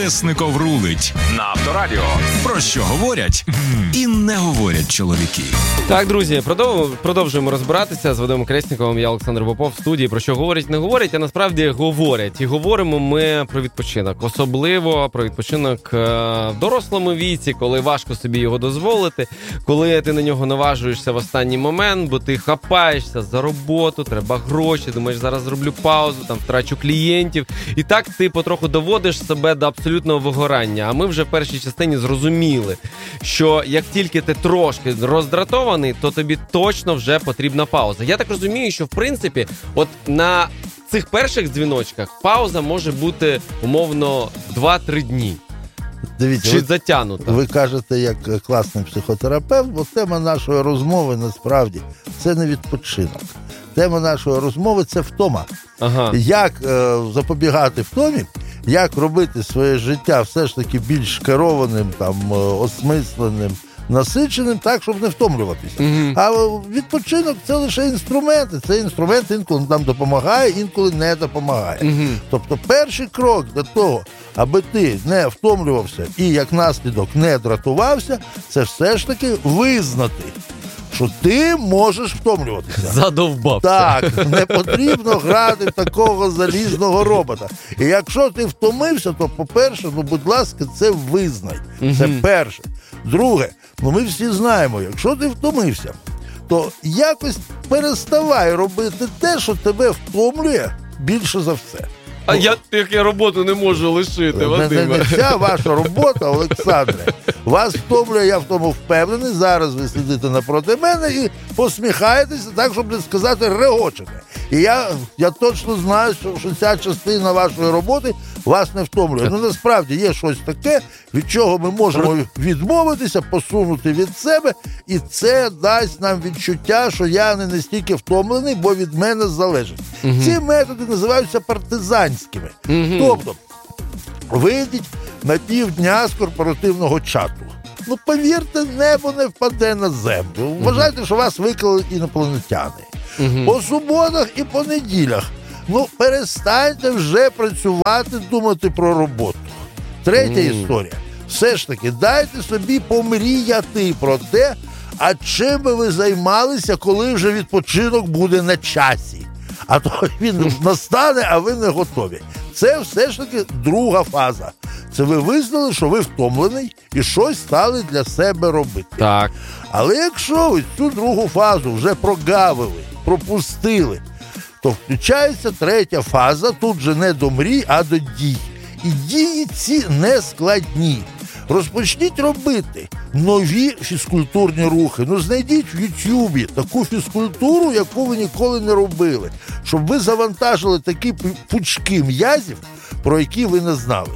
Колєсников рулить на Авторадіо. Про що говорять і не говорять чоловіки. Так, друзі, продовжуємо розбиратися з Вадимом Колєсниковим. Я Олександр Попов в студії. Про що говорять, не говорять, а насправді говорять. І говоримо ми про відпочинок. Особливо про відпочинок в дорослому віці, коли важко собі його дозволити, коли ти на нього наважуєшся в останній момент, бо ти хапаєшся за роботу, треба гроші, думаєш, зараз зроблю паузу, там втрачу клієнтів. І так ти потроху доводиш себе до абсолютного вигорання. А ми вже в першій частині зрозуміли, що як тільки ти трошки роздратований, то тобі точно вже потрібна пауза. Я так розумію, що в принципі от на цих перших дзвіночках пауза може бути умовно 2-3 дні. Дивіться, чи затягнута. Ви кажете, як класний психотерапевт, бо тема нашої розмови насправді це не відпочинок. Тема нашої розмови – це втома. Ага. Як запобігати втомі, як робити своє життя все ж таки більш керованим, там, осмисленим, насиченим, так, щоб не втомлюватися. А відпочинок – це лише інструменти. Цей інструмент інколи нам допомагає, інколи не допомагає. Тобто перший крок до того, аби ти не втомлювався і, як наслідок, не дратувався, це все ж таки визнати, що ти можеш втомлюватися. Задовбався. Так, не потрібно грати в такого залізного робота. І якщо ти втомився, то, по-перше, будь ласка, це визнай. Це перше. Друге, ми всі знаємо, якщо ти втомився, то якось переставай робити те, що тебе втомлює більше за все. А я роботу не можу лишити, Вадиме. Не вся ваша робота, Олександре. Вас втомлює, я в тому впевнений. Зараз ви сидите напроти мене і посміхаєтеся так, щоб не сказати регочете. І я точно знаю, що ця частина вашої роботи вас не втомлює. Насправді є щось таке, від чого ми можемо відмовитися, посунути від себе, і це дасть нам відчуття, що я не настільки втомлений, бо від мене залежить. Ці методи називаються партизанськими. Тобто, вийдіть на півдня з корпоративного чату. Повірте, небо не впаде на землю. Вважайте, що вас викликали інопланетяни. По суботах і по неділях. Перестаньте вже працювати, думати про роботу. Третя історія. Все ж таки, дайте собі помріяти про те, а чим би ви займалися, коли вже відпочинок буде на часі. А то він настане, а ви не готові. Це все ж таки друга фаза. Це ви визнали, що ви втомлений і щось стали для себе робити. Так. Але якщо ви цю другу фазу вже прогавили, пропустили, то включається третя фаза, тут же не до мрій, а до дій. І дії ці не складні. Розпочніть робити нові фізкультурні рухи. Знайдіть в Ютубі таку фізкультуру, яку ви ніколи не робили. Щоб ви завантажили такі пучки м'язів, про які ви не знали.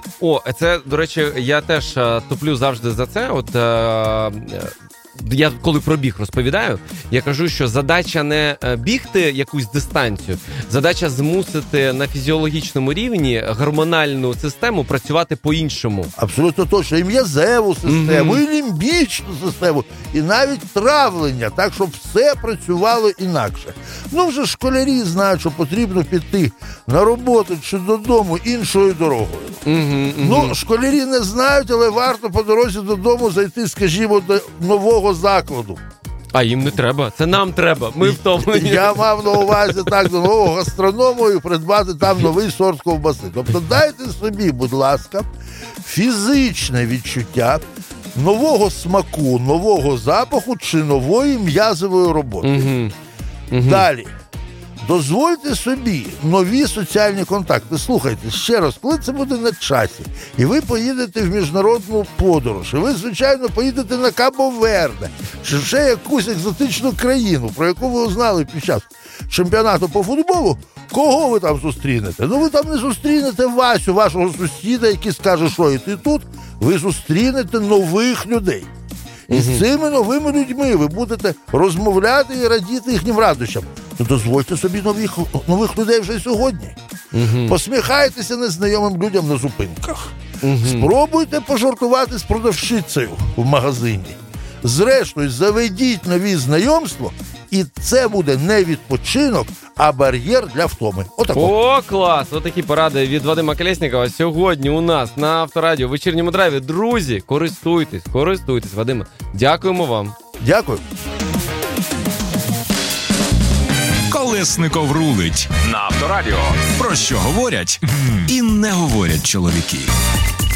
Це, до речі, я теж туплю завжди за це. Я коли про біг розповідаю, я кажу, що задача не бігти якусь дистанцію, задача змусити на фізіологічному рівні гормональну систему працювати по-іншому. Абсолютно точно. І м'язеву систему, і лімбічну систему, і навіть травлення, так, щоб все працювало інакше. Вже школярі знають, що потрібно піти на роботу чи додому іншою дорогою. Школярі не знають, але варто по дорозі додому зайти, скажімо, до нового закладу. А їм не треба. Це нам треба. Ми втомлені. Я мав на увазі так до нового гастроному і придбати там новий сорт ковбаси. Тобто дайте собі, будь ласка, фізичне відчуття нового смаку, нового запаху чи нової м'язової роботи. Далі. Дозвольте собі нові соціальні контакти. Слухайте, ще раз, коли це буде на часі, і ви поїдете в міжнародну подорож, і ви, звичайно, поїдете на Кабо-Верде, чи ще якусь екзотичну країну, про яку ви узнали під час чемпіонату по футболу, кого ви там зустрінете? Ви там не зустрінете Васю, вашого сусіда, який скаже, що і ти тут, ви зустрінете нових людей. І з цими новими людьми ви будете розмовляти і радіти їхнім радощам. Дозвольте собі нових людей вже сьогодні. Посміхайтеся незнайомим людям на зупинках. Спробуйте пожартувати з продавщицею в магазині. Зрештою, заведіть нові знайомства, і це буде не відпочинок, а бар'єр для втоми. Отако. О, клас! Отакі поради від Вадима Колєснікова сьогодні у нас на Авторадіо в вечірньому драйві. Друзі, користуйтесь. Вадиме, дякуємо вам. Дякую. Колесников рулить на Авторадіо. Про що говорять і не говорять чоловіки.